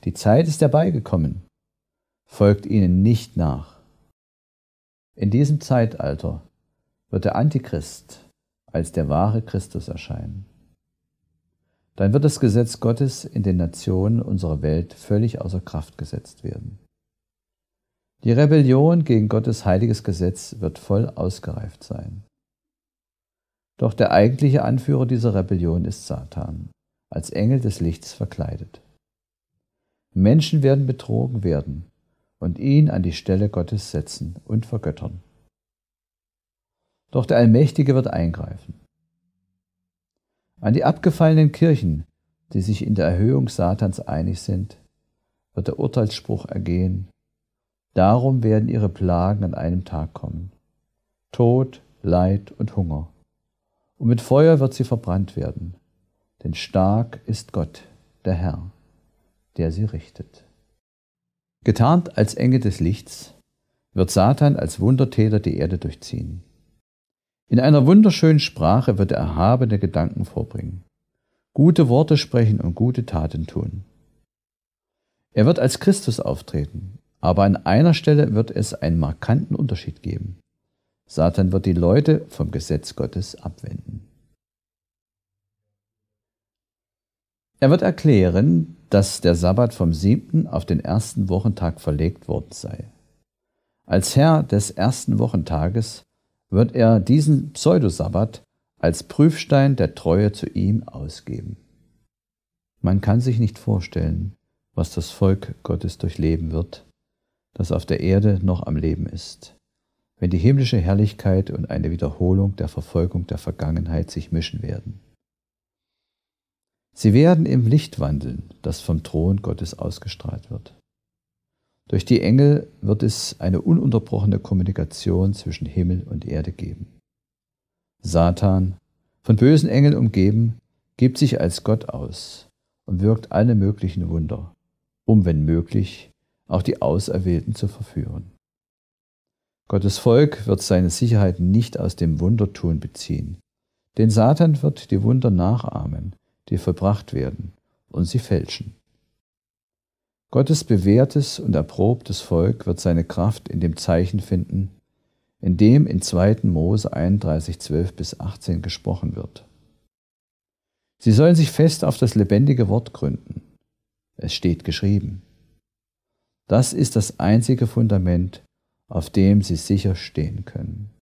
Die Zeit ist herbeigekommen. Folgt ihnen nicht nach. In diesem Zeitalter wird der Antichrist als der wahre Christus erscheinen. Dann wird das Gesetz Gottes in den Nationen unserer Welt völlig außer Kraft gesetzt werden. Die Rebellion gegen Gottes heiliges Gesetz wird voll ausgereift sein. Doch der eigentliche Anführer dieser Rebellion ist Satan, als Engel des Lichts verkleidet. Menschen werden betrogen werden und ihn an die Stelle Gottes setzen und vergöttern. Doch der Allmächtige wird eingreifen. An die abgefallenen Kirchen, die sich in der Erhöhung Satans einig sind, wird der Urteilsspruch ergehen: Darum werden ihre Plagen an einem Tag kommen: Tod, Leid und Hunger. Und mit Feuer wird sie verbrannt werden, denn stark ist Gott, der Herr, der sie richtet. Getarnt als Engel des Lichts wird Satan als Wundertäter die Erde durchziehen. In einer wunderschönen Sprache wird er erhabene Gedanken vorbringen, gute Worte sprechen und gute Taten tun. Er wird als Christus auftreten, aber an einer Stelle wird es einen markanten Unterschied geben. Satan wird die Leute vom Gesetz Gottes abwenden. Er wird erklären, dass der Sabbat vom 7. auf den 1. Wochentag verlegt worden sei. Als Herr des 1. Wochentages wird er diesen Pseudosabbat als Prüfstein der Treue zu ihm ausgeben. Man kann sich nicht vorstellen, was das Volk Gottes durchleben wird, das auf der Erde noch am Leben ist, wenn die himmlische Herrlichkeit und eine Wiederholung der Verfolgung der Vergangenheit sich mischen werden. Sie werden im Licht wandeln, das vom Thron Gottes ausgestrahlt wird. Durch die Engel wird es eine ununterbrochene Kommunikation zwischen Himmel und Erde geben. Satan, von bösen Engeln umgeben, gibt sich als Gott aus und wirkt alle möglichen Wunder, um, wenn möglich, auch die Auserwählten zu verführen. Gottes Volk wird seine Sicherheit nicht aus dem Wundertun beziehen, denn Satan wird die Wunder nachahmen, die vollbracht werden, und sie fälschen. Gottes bewährtes und erprobtes Volk wird seine Kraft in dem Zeichen finden, in dem in 2. Mose 31, 12-18 gesprochen wird. Sie sollen sich fest auf das lebendige Wort gründen. Es steht geschrieben. Das ist das einzige Fundament, auf dem sie sicher stehen können.